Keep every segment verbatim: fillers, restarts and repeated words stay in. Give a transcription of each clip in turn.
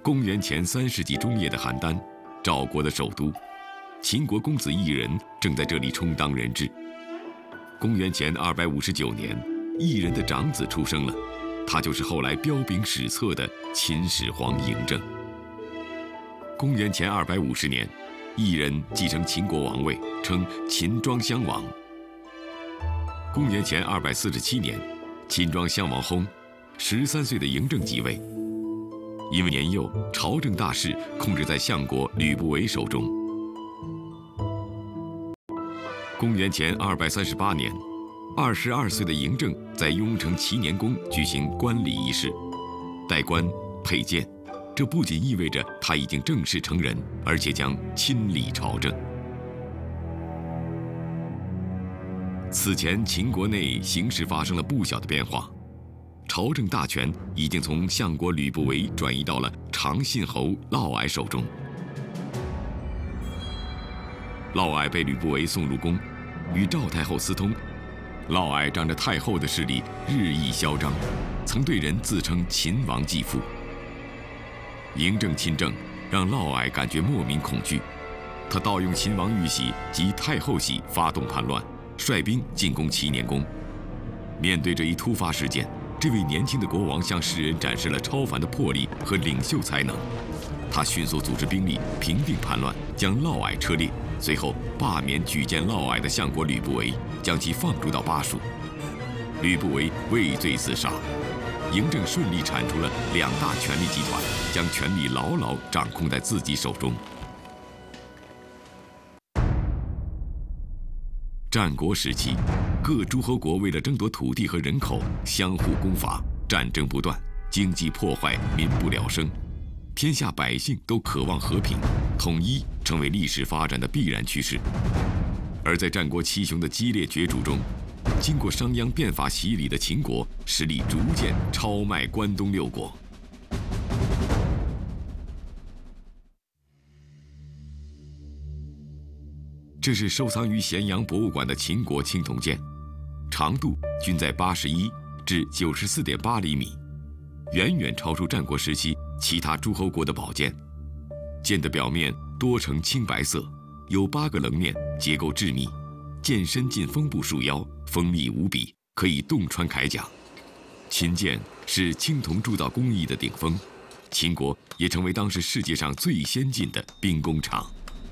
公元前三世纪中叶的邯郸，赵国的首都，秦国公子异人正在这里充当人质。公元前二百五十九年，异人的长子出生了，他就是后来彪炳史册的秦始皇嬴政。公元前二百五十年，异人继承秦国王位，称秦庄襄王。公元前二百四十七年，秦庄襄王薨，十三岁的嬴政即位。因为年幼，朝政大事控制在相国吕不韦手中。公元前二百三十八年，二十二岁的嬴政在雍城齐年宫举行冠礼仪式，戴冠、佩剑，这不仅意味着他已经正式成人，而且将亲理朝政。此前，秦国内形势发生了不小的变化。朝政大权已经从相国吕不韦转移到了长信侯嫪毐手中。嫪毐被吕不韦送入宫，与赵太后私通。嫪毐仗着太后的势力日益嚣张，曾对人自称秦王继父。嬴政亲政让嫪毐感觉莫名恐惧，他盗用秦王玉玺及太后玺发动叛乱，率兵进攻齐年宫。面对这一突发事件，这位年轻的国王向世人展示了超凡的魄力和领袖才能。他迅速组织兵力平定叛乱，将嫪毐车裂，随后罢免举荐嫪毐的相国吕不韦，将其放逐到巴蜀。吕不韦畏罪自杀，嬴政顺利铲除了两大权力集团，将权力牢牢掌控在自己手中。战国时期，各诸侯国为了争夺土地和人口，相互攻伐，战争不断，经济破坏，民不聊生。天下百姓都渴望和平，统一成为历史发展的必然趋势。而在战国七雄的激烈角逐中，经过商鞅变法洗礼的秦国实力逐渐超迈关东六国。这是收藏于咸阳博物馆的秦国青铜剑，长度均在八十一至九十四点八厘米，远远超出战国时期其他诸侯国的宝剑。剑的表面多呈青白色，有八个棱面，结构致密，剑身近锋部束腰，锋利无比，可以洞穿铠甲。秦剑是青铜铸造工艺的顶峰，秦国也成为当时世界上最先进的兵工厂。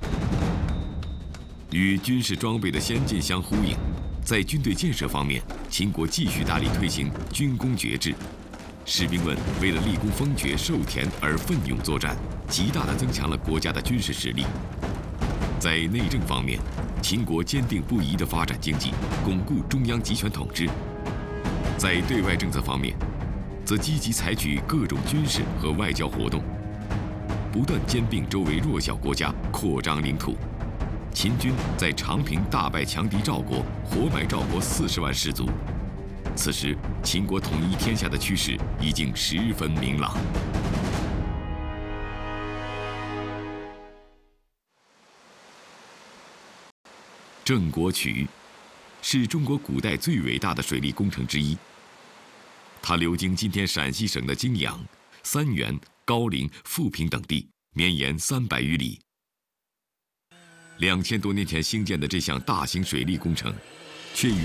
与军事装备的先进相呼应，在军队建设方面，秦国继续大力推行军功爵制，士兵们为了立功封爵授田而奋勇作战，极大地增强了国家的军事实力。在内政方面，秦国坚定不移地发展经济，巩固中央集权统治。在对外政策方面，则积极采取各种军事和外交活动，不断兼并周围弱小国家，扩张领土。秦军在长平大败强敌赵国，活埋赵国四十万士卒。此时，秦国统一天下的趋势已经十分明朗。郑国渠是中国古代最伟大的水利工程之一，它流经今天陕西省的泾阳、三原、高陵、富平等地，绵延三百余里。两千多年前兴建的这项大型水利工程，却与